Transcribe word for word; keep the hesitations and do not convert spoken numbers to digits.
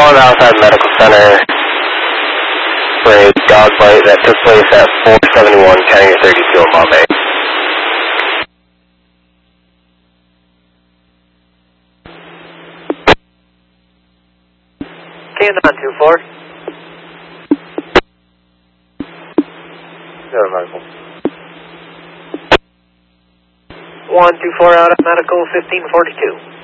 calling outside medical center for a dog bite that took place at four seventy-one County thirty-two in Bombay. Canon two four. Go to medical. one two four out of medical, fifteen forty-two.